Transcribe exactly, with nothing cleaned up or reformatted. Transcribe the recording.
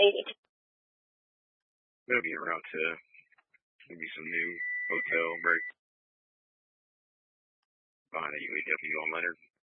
eighty. Maybe around to maybe some new hotel break behind the U A W on Leonard.